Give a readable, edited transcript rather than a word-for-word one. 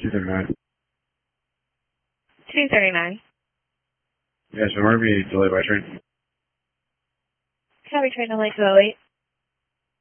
239. 239. Yes, we're going to be delayed by train. Copy train delay to 08.